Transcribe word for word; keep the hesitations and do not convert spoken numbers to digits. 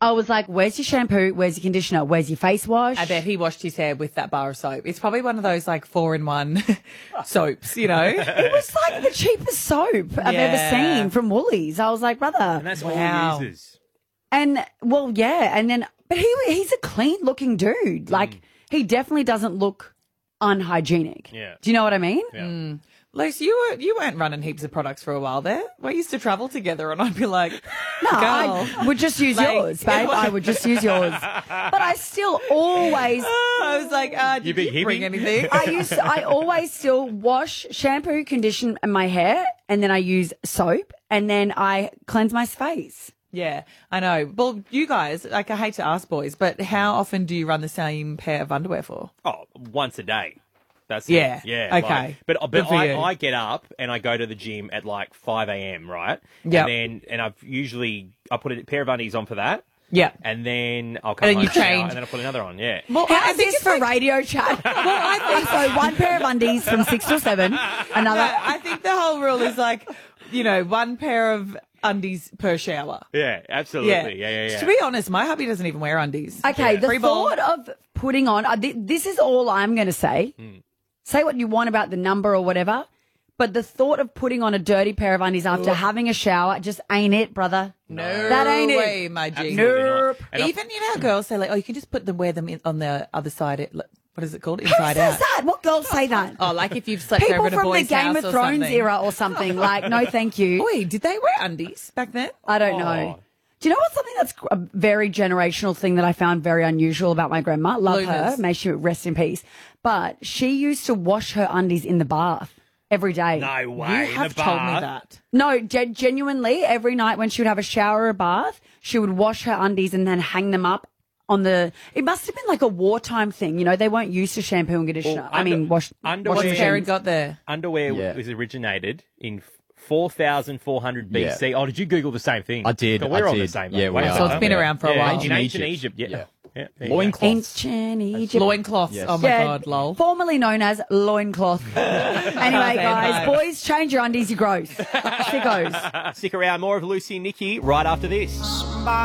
I was like, where's your shampoo? Where's your conditioner? Where's your face wash? I bet he washed his hair with that bar of soap. It's probably one of those like four in one soaps, you know? It was like the cheapest soap I've Yeah. ever seen from Woolies. I was like, brother. And that's Wow. all he uses. And, well, yeah. And then, but he he's a clean looking dude. Like, Mm. he definitely doesn't look unhygienic. Yeah. Do you know what I mean? Yeah. Luce, you were you weren't running heaps of products for a while there. We used to travel together, and I'd be like, No, "Girl." I would just use Like- yours, babe. I would just use yours. But I still always, I was like, uh, You did big you bring hippie? anything? I used, to, I always still wash, shampoo, condition my hair, and then I use soap, and then I cleanse my face. Yeah, I know. Well, you guys, like, I hate to ask boys, but how often do you run the same pair of underwear for? Oh, once a day. That's Yeah. it. Yeah. Okay. Like, but Good but for I, you. I get up and I go to the gym at like five a.m., right? Yep. And then, and I've usually, I put a pair of undies on for that. Yeah. And then I'll come And then home, you shower, change. and then I'll put another on, yeah. Well, I How's think this it's for like, radio chat? well, I think so. One pair of undies from six till seven. Another. I think the whole rule is like, you know, one pair of undies per shower. Yeah, absolutely. Yeah, yeah, yeah. To be honest, my hubby doesn't even wear undies. Okay, the Free ball. thought of putting on, uh, th- this is all I'm going to say. Hmm. Say what you want about the number or whatever, but the thought of putting on a dirty pair of undies after having a shower just ain't it, brother. No That ain't it. way, my G. Absolutely not. Nope. And I- Even, you know how girls say, like, oh, you can just put them, wear them in, on the other side. It, what is it called? Who Inside says out. that? What girls say that? Oh, like if you've slept People over at a from the boy's Game house of or Thrones something. era or something. Like, no, thank you. Oi, did they wear undies back then? I don't know. Oh. Do you know what's something that's a very generational thing that I found very unusual about my grandma? Love her. Lunas. May she rest in peace. But she used to wash her undies in the bath every day. No way. You in have the told me bath. that. No, ge- genuinely, every night when she would have a shower or a bath, she would wash her undies and then hang them up on the. It must have been like a wartime thing. You know, they weren't used to shampoo and conditioner. Well, I under- mean, wash. underwear- washing What's Karen machines. got there? Underwear Yeah. was originated in four thousand four hundred B C. Yeah. Oh, did you Google the same thing? I did, So we're I on the did. same. Yeah, way. we Wow. are. So it's been Yeah. around for a Yeah, while. ancient, Ancient Egypt. Egypt. Yeah. Yeah. Yeah, there you go. Loincloths. Ancient Egypt. Loincloths. Yes. Oh my Yeah, God, lol. Formerly known as loincloth. Anyway, guys, no. boys, change your undies, you gross. Sickos. Stick around. More of Lucy and Nikki right after this.